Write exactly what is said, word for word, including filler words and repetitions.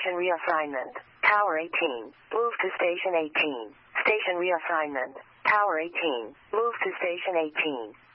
Station reassignment. Tower eighteen. Move to Station eighteen. Station reassignment. Tower eighteen. Move to Station eighteen.